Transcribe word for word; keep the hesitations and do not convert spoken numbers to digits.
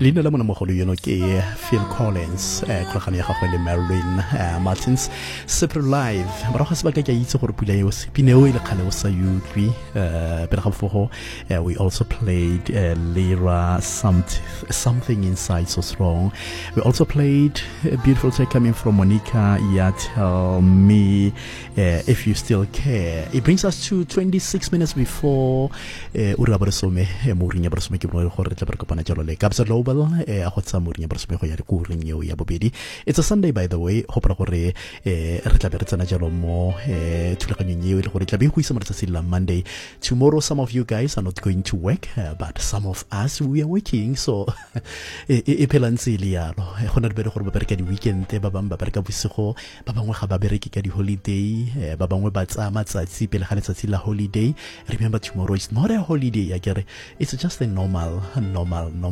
Lina la mona mogolo yono ke Phil Collins eh kgolagano ya gagwe le Marilyn uh, Martins Super Live bara ga se baka ke itse gore pula eo se pineo ile khale o sa yutlwi uh pele ga fogo we also played uh, Lyra something something inside so strong. We also played a beautiful track coming from Monica Ya Tell Me uh, If You Still Care. It brings us to twenty-six minutes before ura baresome mo rinya baresome ke bone gore tla berkopana jalo le Kabza Global a go tsa mo rinya baresome go ya re ku rinyo ya bobedi. It's a Sunday, by the way. Hopra gore re tla beretsana jalo mo thulaganyong eo le gore tla be go isa mo tsa sila Monday. Tomorrow some of you guys are not going to work, uh, but some of us we are working, so e pelantse le yalo go na le bere gore ba bereka di weekend ba bang ba bereka bosigo ba bangwe ga ba bereke ka di holiday ba bangwe ba tsa matsatsi pele ga letsatsi la holiday. Remember, tomorrow is not a holiday, it's just a normal normal normal